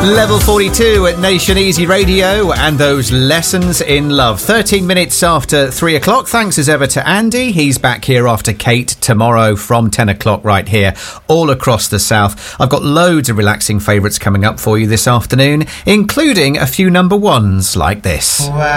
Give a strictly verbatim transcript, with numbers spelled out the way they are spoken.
Level forty-two at Nation Easy Radio and those lessons in love. thirteen minutes after three o'clock. Thanks as ever to Andy. He's back here after Kate tomorrow from ten o'clock right here all across the south. I've got loads of relaxing favourites coming up for you this afternoon, including a few number ones like this. Wow.